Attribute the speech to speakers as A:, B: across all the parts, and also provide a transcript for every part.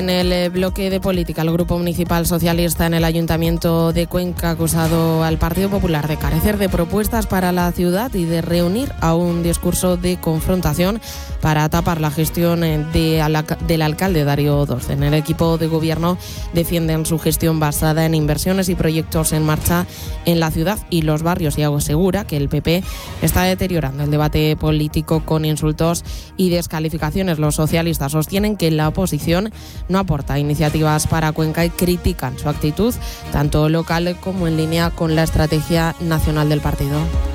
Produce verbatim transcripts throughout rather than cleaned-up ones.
A: En el bloque de política, el Grupo Municipal Socialista en el Ayuntamiento de Cuenca ha acusado al Partido Popular de carecer de propuestas para la ciudad y de reunir a un discurso de confrontación para tapar la gestión de, del alcalde Darío Dorce. En el equipo de gobierno defienden su gestión basada en inversiones y proyectos en marcha en la ciudad y los barrios y asegura que el P P está deteriorando el debate político con insultos y descalificaciones. Los socialistas sostienen que la oposición no aporta iniciativas para Cuenca y critican su actitud, tanto local como en línea con la estrategia nacional del partido.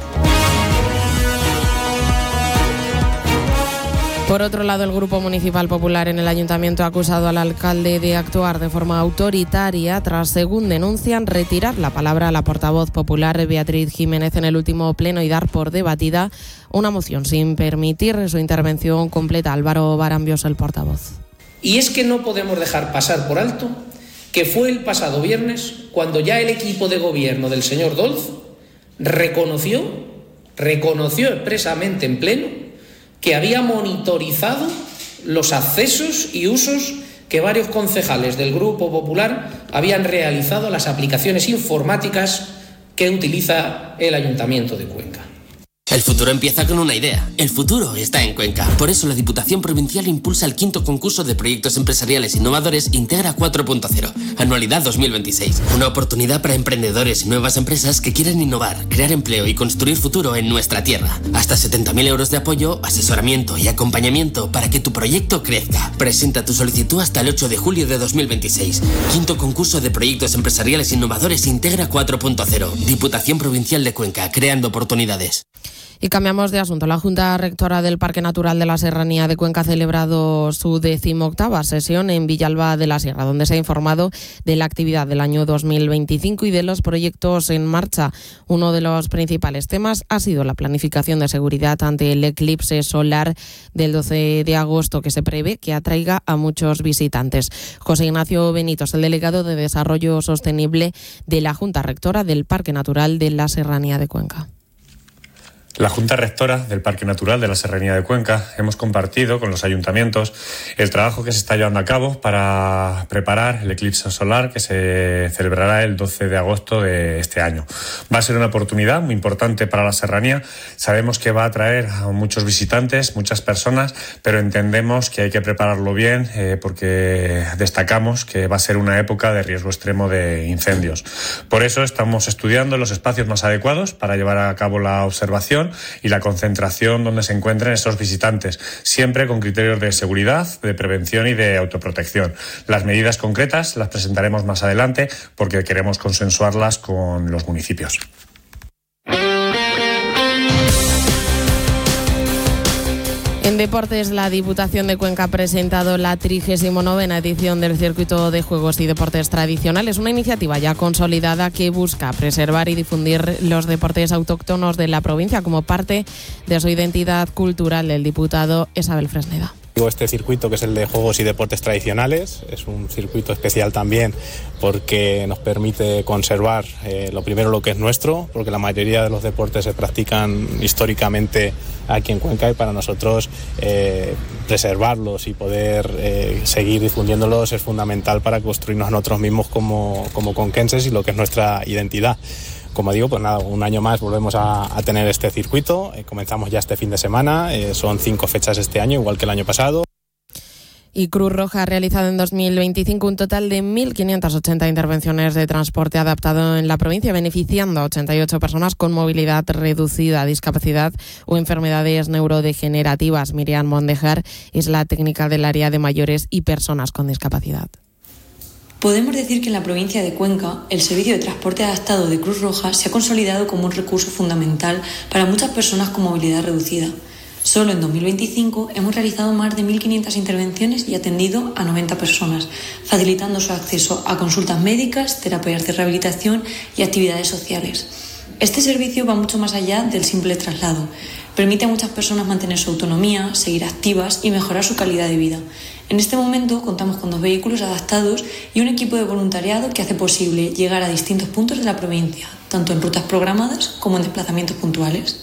A: Por otro lado, el Grupo Municipal Popular en el Ayuntamiento ha acusado al alcalde de actuar de forma autoritaria tras, según denuncian, retirar la palabra a la portavoz popular Beatriz Jiménez en el último pleno y dar por debatida una moción sin permitir su intervención completa. Álvaro Barambios, el portavoz.
B: Y es que no podemos dejar pasar por alto que fue el pasado viernes cuando ya el equipo de gobierno del señor Dolz reconoció, reconoció expresamente en pleno que había monitorizado los accesos y usos que varios concejales del Grupo Popular habían realizado a las aplicaciones informáticas que utiliza el Ayuntamiento de Cuenca.
C: El futuro empieza con una idea. El futuro está en Cuenca. Por eso la Diputación Provincial impulsa el quinto concurso de proyectos empresariales innovadores Integra cuatro punto cero, anualidad dos mil veintiséis. Una oportunidad para emprendedores y nuevas empresas que quieren innovar, crear empleo y construir futuro en nuestra tierra. Hasta setenta mil euros de apoyo, asesoramiento y acompañamiento para que tu proyecto crezca. Presenta tu solicitud hasta el ocho de julio de dos mil veintiséis. Quinto concurso de proyectos empresariales innovadores Integra cuatro punto cero. Diputación Provincial de Cuenca, creando oportunidades.
A: Y cambiamos de asunto. La Junta Rectora del Parque Natural de la Serranía de Cuenca ha celebrado su decimoctava sesión en Villalba de la Sierra, donde se ha informado de la actividad del año dos mil veinticinco y de los proyectos en marcha. Uno de los principales temas ha sido la planificación de seguridad ante el eclipse solar del doce de agosto, que se prevé que atraiga a muchos visitantes. José Ignacio Benítez, el delegado de Desarrollo Sostenible de la Junta Rectora del Parque Natural de la Serranía de Cuenca.
D: La Junta Rectora del Parque Natural de la Serranía de Cuenca hemos compartido con los ayuntamientos el trabajo que se está llevando a cabo para preparar el eclipse solar que se celebrará el doce de agosto de este año. Va a ser una oportunidad muy importante para la serranía. Sabemos que va a atraer a muchos visitantes, muchas personas, pero entendemos que hay que prepararlo bien eh, porque destacamos que va a ser una época de riesgo extremo de incendios. Por eso estamos estudiando los espacios más adecuados para llevar a cabo la observación y la concentración donde se encuentren esos visitantes, siempre con criterios de seguridad, de prevención y de autoprotección. Las medidas concretas las presentaremos más adelante porque queremos consensuarlas con los municipios.
A: En deportes, la Diputación de Cuenca ha presentado la trigésima novena edición del Circuito de Juegos y Deportes Tradicionales, una iniciativa ya consolidada que busca preservar y difundir los deportes autóctonos de la provincia como parte de su identidad cultural. El diputado Isabel Fresneda.
E: Este circuito, que es el de Juegos y Deportes Tradicionales, es un circuito especial también porque nos permite conservar eh, lo primero lo que es nuestro, porque la mayoría de los deportes se practican históricamente aquí en Cuenca y para nosotros eh, preservarlos y poder eh, seguir difundiéndolos es fundamental para construirnos a nosotros mismos como, como conquenses y lo que es nuestra identidad. Como digo, pues nada, un año más volvemos a, a tener este circuito. Eh, comenzamos ya este fin de semana, eh, son cinco fechas este año, igual que el año pasado.
A: Y Cruz Roja ha realizado en dos mil veinticinco un total de mil quinientas ochenta intervenciones de transporte adaptado en la provincia, beneficiando a ochenta y ocho personas con movilidad reducida, discapacidad o enfermedades neurodegenerativas. Miriam Mondejar es la técnica del área de mayores y personas con discapacidad.
F: Podemos decir que en la provincia de Cuenca el servicio de transporte adaptado de Cruz Roja se ha consolidado como un recurso fundamental para muchas personas con movilidad reducida. Solo en dos mil veinticinco hemos realizado más de mil quinientas intervenciones y atendido a noventa personas, facilitando su acceso a consultas médicas, terapias de rehabilitación y actividades sociales. Este servicio va mucho más allá del simple traslado. Permite a muchas personas mantener su autonomía, seguir activas y mejorar su calidad de vida. En este momento contamos con dos vehículos adaptados y un equipo de voluntariado que hace posible llegar a distintos puntos de la provincia, tanto en rutas programadas como en desplazamientos puntuales.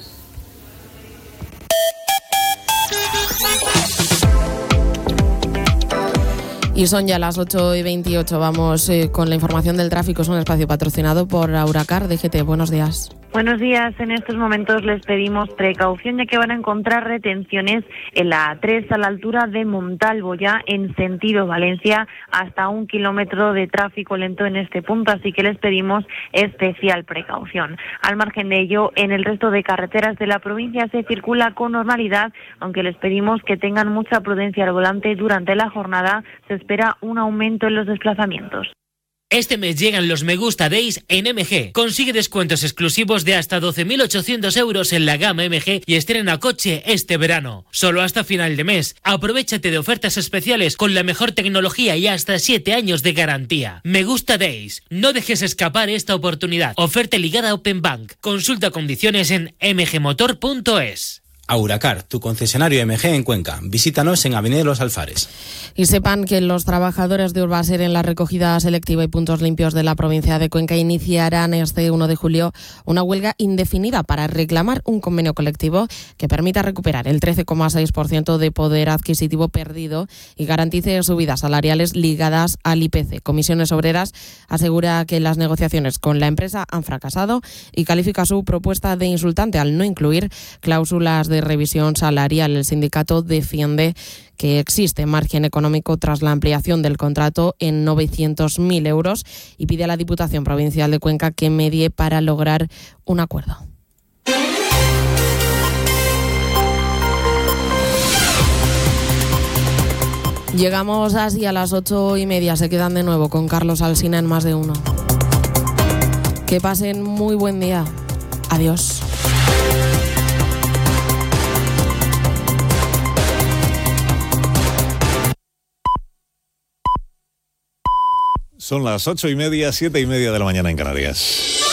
A: Y son ya las ocho y veintiocho. Vamos eh, con la información del tráfico. Es un espacio patrocinado por Auracar D G T. Buenos días.
G: Buenos días. En estos momentos les pedimos precaución, ya que van a encontrar retenciones en la A tres a la altura de Montalvo, ya en sentido Valencia, hasta un kilómetro de tráfico lento en este punto, así que les pedimos especial precaución. Al margen de ello, en el resto de carreteras de la provincia se circula con normalidad, aunque les pedimos que tengan mucha prudencia al volante. Durante la jornada se espera un aumento en los desplazamientos.
H: Este mes llegan los Me Gusta Days en M G. Consigue descuentos exclusivos de hasta doce mil ochocientos euros en la gama M G y estrena coche este verano. Solo hasta final de mes. Aprovéchate de ofertas especiales con la mejor tecnología y hasta siete años de garantía. Me Gusta Days. No dejes escapar esta oportunidad. Oferta ligada a Open Bank. Consulta condiciones en m g motor punto es.
I: Auracar, tu concesionario M G en Cuenca. Visítanos en Avenida Los Alfares.
A: Y sepan que los trabajadores de Urbaser en la recogida selectiva y puntos limpios de la provincia de Cuenca iniciarán este uno de julio una huelga indefinida para reclamar un convenio colectivo que permita recuperar el trece coma seis por ciento de poder adquisitivo perdido y garantice subidas salariales ligadas al I P C. Comisiones Obreras asegura que las negociaciones con la empresa han fracasado y califica su propuesta de insultante al no incluir cláusulas de revisión salarial. El sindicato defiende que existe margen económico tras la ampliación del contrato en novecientos mil euros y pide a la Diputación Provincial de Cuenca que medie para lograr un acuerdo. Llegamos así a las ocho y media. Se quedan de nuevo con Carlos Alsina en Más de Uno. Que pasen muy buen día. Adiós.
J: Son las ocho y media, siete y media de la mañana en Canarias.